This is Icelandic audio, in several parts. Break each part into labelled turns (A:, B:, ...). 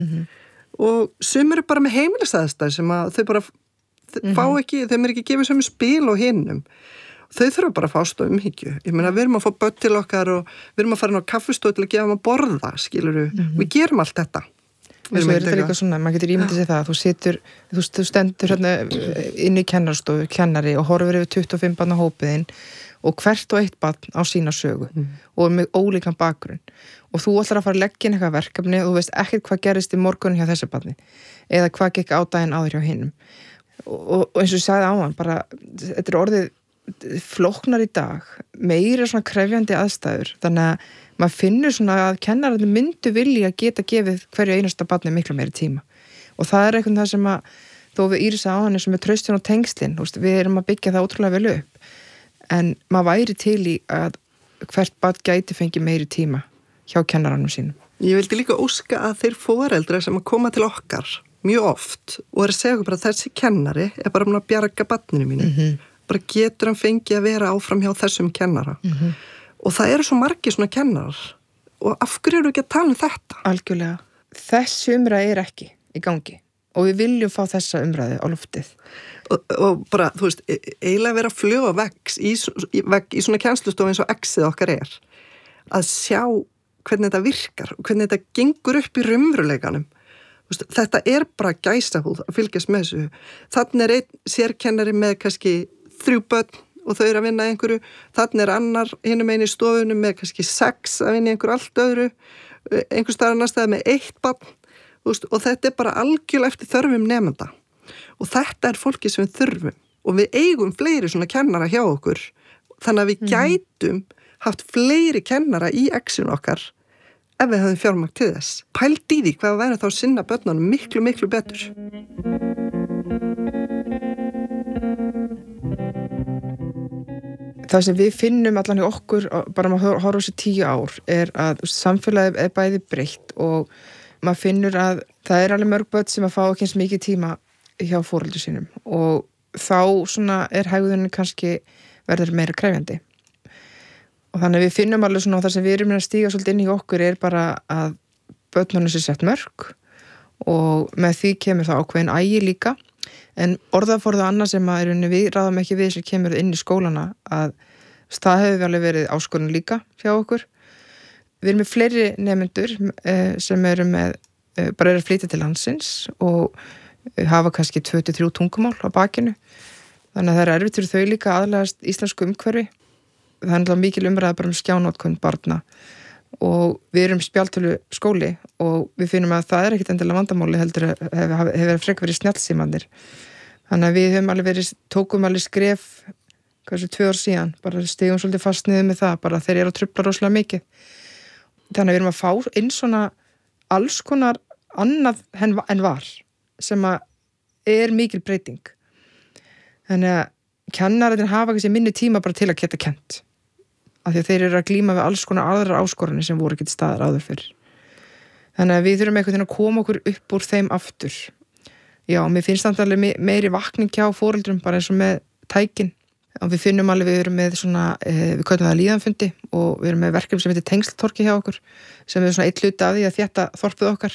A: og sumir bara með heimilisaðstæð sem að þau bara fá ekki, þeim ekki gefið sömu spil og hinnum. Þau þurfa bara að fást á umhyggju. Ég meina, við erum að fá börn til okkar og við erum að fara inn á kaffistóð til að gefa þeim að borða, skilurðu. Við gerum allt þetta.
B: Svo er þetta líka svona, maður getur ímyndið sér það að þú stendur hérna inn í kennarastofu, kennari og horfir yfir 25 barna hópiðinn og hvert og eitt barn á sína sögu og með ólíkan bakgrunn og þú ætlar að fara að leggja inn eitthvað verkefni og þú veist ekkert hvað gerist í morgunin hjá þessu barni eða hvað gekk á daginn áður hjá hinum og eins og ég sagði áðan bara, þetta orðið flóknar í dag, meira svona krefjandi aðstæður, þannig að maður finnur svona að kennararnir myndu vilja geta gefið hverju einasta barni miklu meiri tíma og það eitthvað það sem að þó við Írisa á hann eins og með traustin og tengslin, við erum að byggja það ótrúlega vel upp en maður væri til í að hvert barn gæti fengið meiri tíma hjá kennaranum sínum.
A: Ég vildi líka óska að þeir foreldrar sem að koma til okkar mjög oft og að segja bara þessi kennari bara að bjarga barninu mínu bara getur hann fengið að vera áfram hjá þessum kennara og það eru svo margir svona kennarar og af hverju eru ekki að tala þetta?
B: Algjörlega. Þessi umræði ekki í gangi og við viljum fá þessa umræði á loftið.
A: Og bara, þú veist, eiginlega vera flög og vegg í svona kennslustofu eins og exið okkar að sjá hvernig þetta virkar og hvernig þetta gengur upp í raunveruleikanum. Þetta bara gæsahúð að fylgjast með þessu. Þannig einn sérkennari með kannski 3 börn og þau eru að vinna einhverju, þannig annar hinum einu í stofunum með kannski 6 að vinna einhverju allt öðru, einhver staðar annar staðar með 1 barn, og þetta bara algjörlega eftir þörfum nemenda. Og þetta fólki sem við þurfum og við eigum fleiri svona kennara hjá okkur, þannig að við gætum haft fleiri kennara í exinu okkar ef við höfum fjármagn til þess. Pælt í því hvað væri þá að sinna börnunum miklu, miklu betur.
B: Það sem við finnum allan í okkur, bara maður horfa þessi 10 ár, að samfélagið bæði breytt og maður finnur að það alveg mörg börn sem að fá ekki eins mikið tíma hjá foreldrum sínum og þá svona hegðunin kannski verður meira krefjandi. Og þannig að við finnum alveg svona það sem við erum að stíga svolítið inn í okkur bara að börnunum sé sett mörg og með því kemur það ákveðin ægi líka. En orðaforða annað sem að við ráðum ekki við sem kemur inn í skólana að það hefur alveg verið áskorun líka hjá okkur. Við erum með fleiri nemendur sem eru með, bara að flytja til landsins og hafa kannski 2-3 tungumál á bakinu. Þannig að það erfitt fyrir þau líka aðlagast íslensku umhverfi. Það náttúrulega mikil umræða bara skjánotkun barna og við erum spjaldtölu skóli og við finnum að það ekkit endilega vandamáli heldur hefur frekar verið snjallsímanir. Þannig að við tókum alveg skref kannski 2 ár síðan, bara stigum svolítið fast niður með það, bara þeir eru að trufla rosalega mikið. Þannig að við erum að fá inn svona alls konar annað en var, sem að mikil breyting. Þannig að kennararnir hafa kannski minni tíma bara til að geta kennt. Af því að þeir eru að glíma við alls konar aðrar áskoranir sem voru ekki staðar áður fyrir. Þannig að við þurfum einhvern veginn að koma okkur upp úr þeim aftur. Já, mér finnst það alveg meiri vakning hjá foreldrum bara eins og með tækin. Og við finnum alveg, við erum með svona, við köllum það líðanfundi og við erum með verkefni sem heitir Tengslatorki hjá okkur sem er svona eitt hluti af því að þétta þorpið okkar.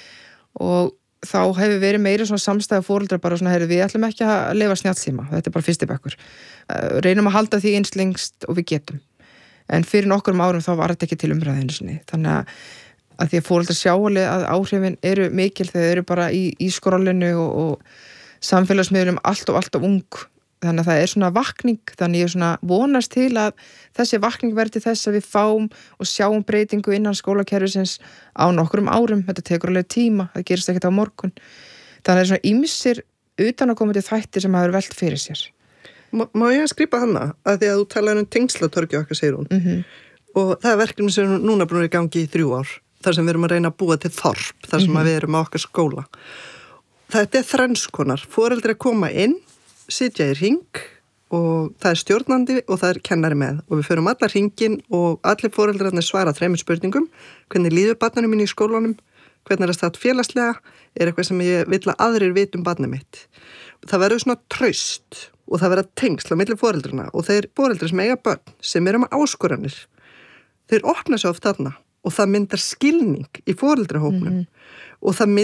B: Og þá hefur verið meira svona samstæða foreldrar bara svona, við ætlum ekki að lifa snjallsíma, þetta bara fyrsti bekkur. Reynum að halda því eins lengst og við getum. En fyrir nokkrum árum þá var þetta ekki til umræðinu sinni. Þannig að því að foreldrar sjá alveg að áhrifin eru mikil þegar þeir eru bara í skrollinu og samfélagsmiðlum allt of ung. Þannig að það er svona vakning, þannig ég svona vonast til að þessi vakning verði þess að við fáum og sjáum breytingu innan skólakerfisins á nokkrum árum. Þetta tekur alveg tíma, það gerist ekkert á morgun. Þannig að það er svona ýmsir utanakomandi þættir sem hafa velt fyrir sér.
A: Má ég að skrýpa hana að því að þú talar Tengslatorki okkar, segir hún. Og það er verkefni sem núna búin í gangi í 3 ár, þar sem við erum að reyna að búa til þorp, þar sem við erum á okkar skóla. Þetta er þrennskonar, foreldrar koma inn, sitja í hring og það er stjórnandi og það er kennari með og við förum allar hringin og allir foreldrarnir svara 3 spurningum: hvernig líður barninu mínu í skólanum, hvernig það statt félagslega, eitthvað sem ég vill að aðrir vita barnið mitt. Það verður svona traust og það verður tengsl á milli foreldrarna og þeir foreldrar sem eiga börn sem eru með áskoranir, þeir opna sig oft þarna og það myndar skilning í foreldrahópnum og það